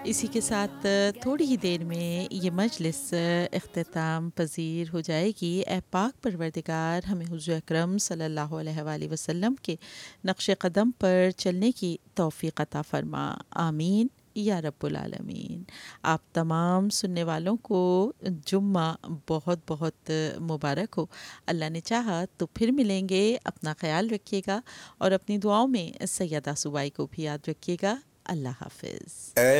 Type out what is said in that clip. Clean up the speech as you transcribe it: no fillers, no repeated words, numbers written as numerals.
इसी के साथ थोड़ी ही देर में ये मजलिस इख्तिताम पज़ीर हो जाएगी। ए पाक परवरदिगार हमें हुज़ूर अकरम सल्लल्लाहु अलैहि वसल्लम के नक्श कदम पर चलने की तौफ़ीक़ अता फ़रमा। आमीन या रब्बुल आलमीन। आप तमाम सुनने वालों को जुम्मा बहुत बहुत मुबारक हो। अल्लाह ने चाहा तो फिर मिलेंगे। अपना ख़याल रखिएगा और अपनी दुआओं में सैयदा सुबाई को भी याद रखिएगा। अल्लाह हाफ़िज़।